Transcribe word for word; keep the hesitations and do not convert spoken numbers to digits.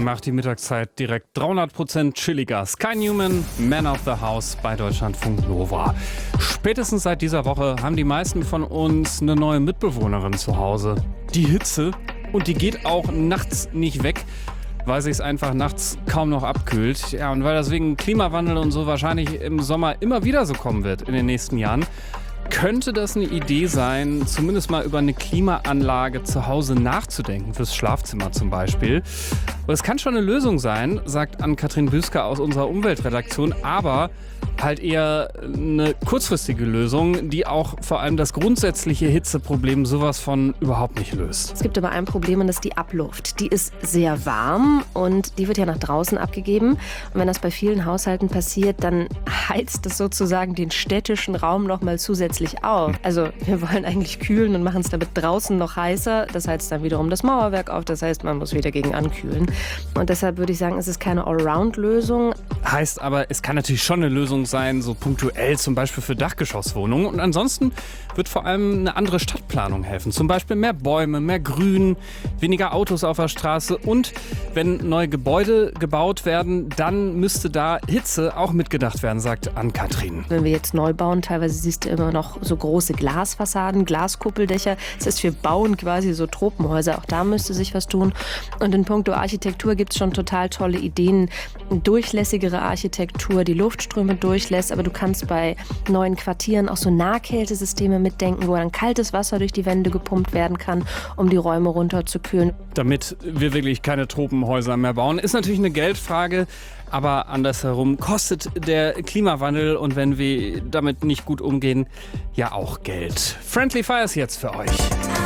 macht die Mittagszeit direkt dreihundert Prozent chilliger. Sky Newman, Man of the House bei Deutschlandfunk Nova. Spätestens seit dieser Woche haben die meisten von uns eine neue Mitbewohnerin zu Hause. Die Hitze, und die geht auch nachts nicht weg, weil sich es einfach nachts kaum noch abkühlt. Ja, und weil das wegen Klimawandel und so wahrscheinlich im Sommer immer wieder so kommen wird in den nächsten Jahren, könnte das eine Idee sein, zumindest mal über eine Klimaanlage zu Hause nachzudenken, fürs Schlafzimmer zum Beispiel. Und es kann schon eine Lösung sein, sagt Ann-Kathrin Büsker aus unserer Umweltredaktion, aber halt eher eine kurzfristige Lösung, die auch vor allem das grundsätzliche Hitzeproblem sowas von überhaupt nicht löst. Es gibt aber ein Problem, und das ist die Abluft. Die ist sehr warm und die wird ja nach draußen abgegeben. Und wenn das bei vielen Haushalten passiert, dann heizt es sozusagen den städtischen Raum noch mal zusätzlich auf. Also wir wollen eigentlich kühlen und machen es damit draußen noch heißer. Das heizt dann wiederum das Mauerwerk auf. Das heißt, man muss wieder gegen ankühlen. Und deshalb würde ich sagen, es ist keine Allround-Lösung. Heißt aber, es kann natürlich schon eine Lösung sein, so punktuell zum Beispiel für Dachgeschosswohnungen. Und ansonsten wird vor allem eine andere Stadtplanung helfen. Zum Beispiel mehr Bäume, mehr Grün, weniger Autos auf der Straße. Und wenn neue Gebäude gebaut werden, dann müsste da Hitze auch mitgedacht werden, sagt Ann-Kathrin. Wenn wir jetzt neu bauen, teilweise siehst du immer noch so große Glasfassaden, Glaskuppeldächer. Das heißt, wir bauen quasi so Tropenhäuser. Auch da müsste sich was tun. Und in puncto Architektur gibt es schon total tolle Ideen. Durchlässigere Architektur, die Luftströme durchlässt. Aber du kannst bei neuen Quartieren auch so Nahkältesysteme mitdenken, wo dann kaltes Wasser durch die Wände gepumpt werden kann, um die Räume runterzukühlen. Damit wir wirklich keine Tropenhäuser mehr bauen, ist natürlich eine Geldfrage. Aber andersherum kostet der Klimawandel, und wenn wir damit nicht gut umgehen, ja auch Geld. Friendly Fires jetzt für euch.